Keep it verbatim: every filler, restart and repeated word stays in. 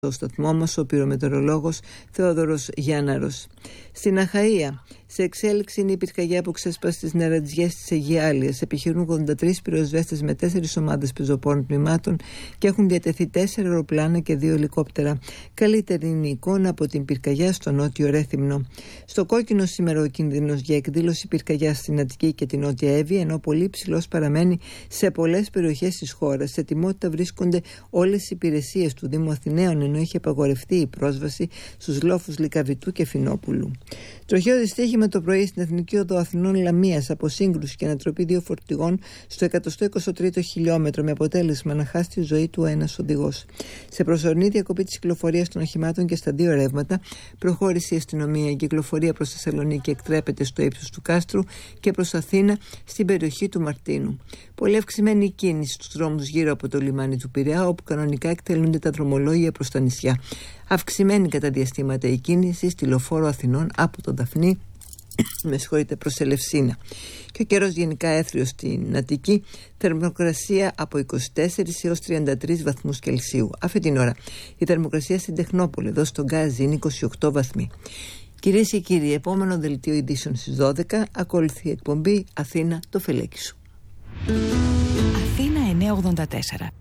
στο σταθμό μας ο πυρομετεωρολόγος Θεόδωρος Γιάνναρος. Στην Αχαΐα, σε εξέλιξη είναι η πυρκαγιά που ξέσπασε στις νερατζιές της Αιγιάλειας. Επιχειρούν ογδόντα τρεις πυροσβέστες με τέσσερις ομάδες πεζοπόρων τμήματων και έχουν διατεθεί τέσσερα αεροπλάνα και δύο ελικόπτερα. Καλύτερη είναι η εικόνα από την πυρκαγιά στο νότιο Ρέθυμνο. Στο κόκκινο σήμερα ο κίνδυνος για εκδήλωση πυρκαγιά στην Αττική και την Νότια Εύβοια, ενώ πολύ ψηλός παραμένει σε πολλές περιοχές της χώρας. Σε ετοιμότητα βρίσκονται όλες οι υπηρεσίες του Δήμου Αθηναίων, ενώ έχει απαγορευτεί η πρόσβαση στους λόφους Λυκαβητού και Φινόπουλου. Τροχαίο δυστύχημα το πρωί στην Εθνική Οδό Αθηνών Λαμίας από σύγκρουση και ανατροπή δύο φορτηγών στο εκατόν είκοσι τρίτο χιλιόμετρο, με αποτέλεσμα να χάσει τη ζωή του ένας οδηγός. Σε προσωρινή διακοπή της κυκλοφορίας των οχημάτων και στα δύο ρεύματα προχώρησε η αστυνομία. Η κυκλοφορία προς Θεσσαλονίκη εκτρέπεται στο ύψος του Κάστρου και προς Αθήνα στην περιοχή του Μαρτίνου. Πολύ αυξημένη η κίνηση στους δρόμους γύρω από το λιμάνι του Πειραιά, όπου κανονικά εκτελούνται τα δρομολόγια προς τα νησιά. Αυξημένη κατά διαστήματα η κίνηση στη Λεωφόρο Αθηνών από τον Δαφνί με συγχωρείτε, προς Ελευσίνα. Και ο καιρός γενικά έθριος στην Αττική, θερμοκρασία από είκοσι τέσσερις έως τριάντα τρεις βαθμούς Κελσίου. Αυτή την ώρα η θερμοκρασία στην Τεχνόπολη, εδώ στον Γκάζι, είναι είκοσι οκτώ βαθμοί. Κυρίες και κύριοι, επόμενο δελτίο ειδήσεων στις δώδεκα, ακολουθεί η εκπομπή Αθήνα το φελέκι σου. Αθήνα εννιακόσια ογδόντα τέσσερα.